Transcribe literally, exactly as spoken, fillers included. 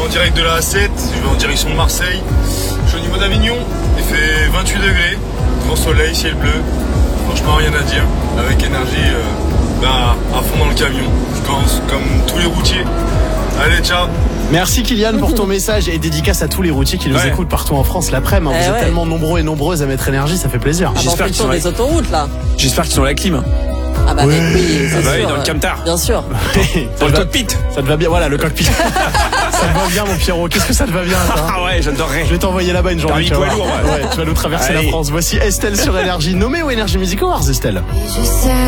direct de la A sept, je vais en direction de Marseille. Je suis au niveau d'Avignon, il fait vingt-huit degrés, grand soleil, ciel bleu. Franchement, rien à dire. Avec énergie, euh, bah, à fond dans le camion. Je pense comme tous les routiers. Allez, ciao. Merci Kylian pour ton message et dédicace à tous les routiers qui nous ouais. écoutent partout en France l'après-midi. Eh Vous ouais. êtes tellement nombreux et nombreuses à mettre énergie, ça fait plaisir. Ah bah, J'espère on fait le tour des autoroutes là. J'espère qu'ils ont la clim. Ah bah oui, oui c'est ah bah sûr. Oui, dans le camtar. Bien sûr. Dans le cockpit. Ça te va bien, voilà le cockpit. Ça te va bien mon Pierrot. Qu'est-ce que ça te va bien ça, hein? Ah ouais, j'adorerais. Je vais t'envoyer là-bas une journée. Tu, lourd, ouais. Ouais, tu vas nous traverser Allez. la France. Voici Estelle sur Énergie. Nommée au Énergie Music Awards, Estelle.